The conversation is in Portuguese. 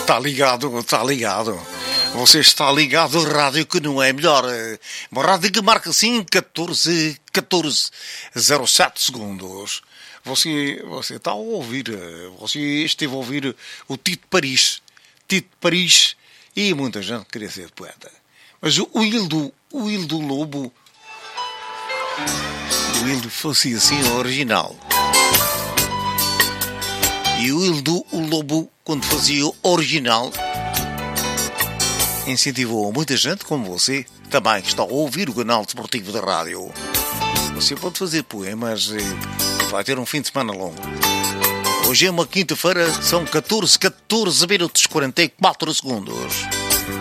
Está ligado, está ligado. Você está ligado à rádio que não é melhor. Uma rádio que marca assim 14, 07 segundos. Você está a ouvir, você esteve a ouvir o Tito Paris. Tito Paris e muita gente queria ser poeta. Mas o Hildo Lobo, o Hildo fosse assim original. E o Hildo Lobo, quando fazia original, incentivou muita gente como você, também que está a ouvir o canal desportivo da rádio. Você pode fazer poemas e vai ter um fim de semana longo. Hoje é uma quinta-feira, são 14 minutos 44 segundos.